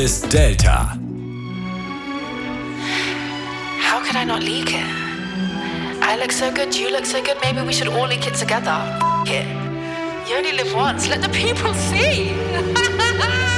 ist Delta. How could I not leak it? I look so good, you look so good, maybe we should all leak it together. It. You only live once, let the people see.